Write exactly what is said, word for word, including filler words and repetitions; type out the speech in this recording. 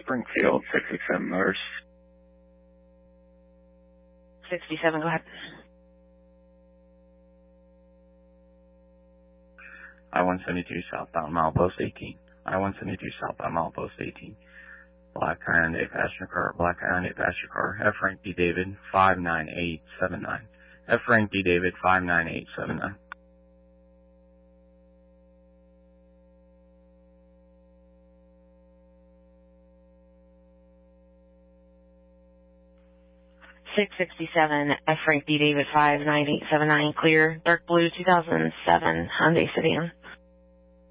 Springfield, six six seven Motors. sixty-seven, go ahead. I one seventy-two southbound milepost eighteen. I one seventy-two southbound milepost eighteen. Black Hyundai passenger car, black Hyundai passenger car, F rank D David five nine eight seven nine. F rank D David five nine eight seven nine. six sixty-seven, F rank D David five nine eight seven nine, clear, dark blue two thousand seven Hyundai Sedan.